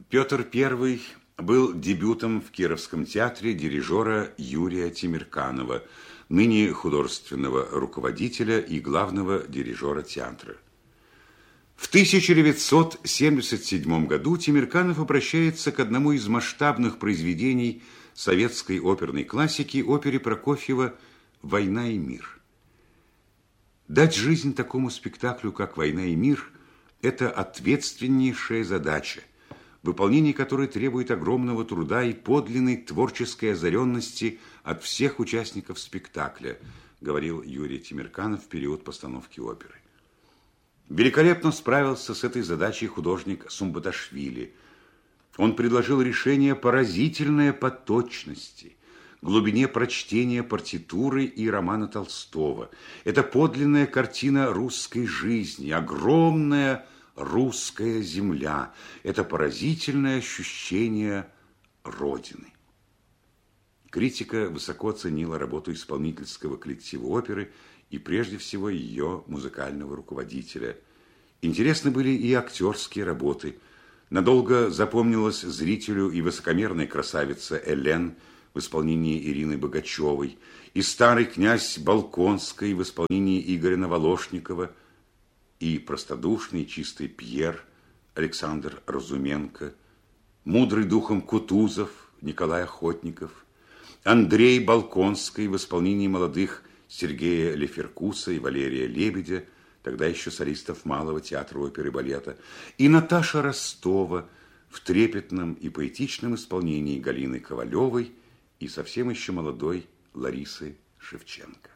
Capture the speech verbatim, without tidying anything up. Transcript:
Петр Первый был дебютом в Кировском театре дирижера Юрия Темирканова, ныне художественного руководителя и главного дирижера театра. В тысяча девятьсот семьдесят седьмом году Темирканов обращается к одному из масштабных произведений советской оперной классики, опере Прокофьева «Война и мир». Дать жизнь такому спектаклю, как «Война и мир», это ответственнейшая задача, выполнение которой требует огромного труда и подлинной творческой озаренности от всех участников спектакля, говорил Юрий Темирканов в период постановки оперы. Великолепно справился с этой задачей художник Сумбаташвили. Он предложил решение, поразительное по точности, глубине прочтения партитуры и романа Толстого. Это подлинная картина русской жизни, огромная русская земля. Это поразительное ощущение Родины. Критика высоко оценила работу исполнительского коллектива оперы и прежде всего ее музыкального руководителя. Интересны были и актерские работы. Надолго запомнилась зрителю и высокомерная красавица Элен в исполнении Ирины Богачевой, и старый князь Балконской в исполнении Игоря Наволошникова, и простодушный чистый Пьер Александр Разуменко, мудрый духом Кутузов Николай Охотников, Андрей Балконский в исполнении молодых Сергея Леферкуса и Валерия Лебедя, тогда еще солистов Малого театра оперы и балета, и Наташа Ростова в трепетном и поэтичном исполнении Галины Ковалевой и совсем еще молодой Ларисы Шевченко.